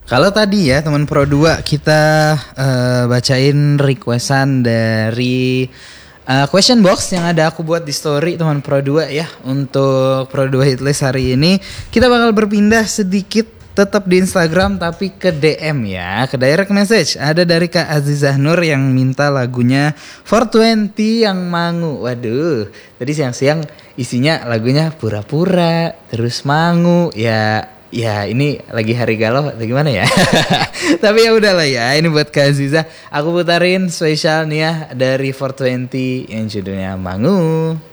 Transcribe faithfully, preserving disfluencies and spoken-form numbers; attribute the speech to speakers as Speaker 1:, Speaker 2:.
Speaker 1: Kalau tadi ya teman Pro dua kita uh, bacain requestan dari uh, question box yang ada aku buat di story teman Pro dua ya. Untuk Pro dua Hitlist hari ini kita bakal berpindah sedikit tetap di Instagram tapi ke D M ya, ke direct message. Ada dari Kak Azizah Nur yang minta lagunya four twenty yang Mangu. Waduh, tadi siang-siang isinya lagunya pura-pura terus Mangu ya. Ya ini lagi hari galau atau gimana ya. Tapi ya udahlah ya, ini buat Kak Aziza. Aku putarin spesial nih ya dari four twenty yang judulnya Mangu.